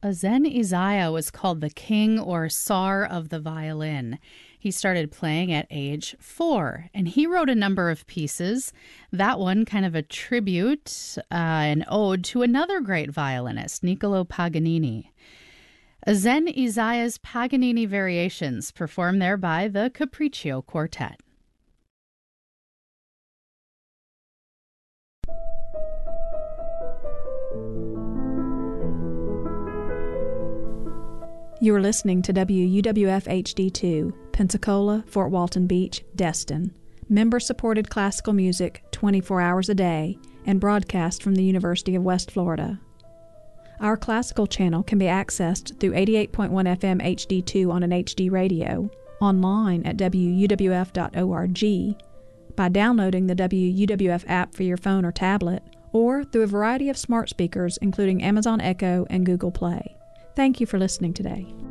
Azen Isaiah was called the king or Tsar of the violin. He started playing at age 4, and he wrote a number of pieces. That one kind of a tribute, an ode to another great violinist, Niccolo Paganini. Azen Isaiah's Paganini Variations, performed there by the Capriccio Quartet. You are listening to WUWF HD2, Pensacola, Fort Walton Beach, Destin. Member-supported classical music 24 hours a day and broadcast from the University of West Florida. Our classical channel can be accessed through 88.1 FM HD2 on an HD radio, online at wuwf.org, by downloading the WUWF app for your phone or tablet, or through a variety of smart speakers including Amazon Echo and Google Play. Thank you for listening today.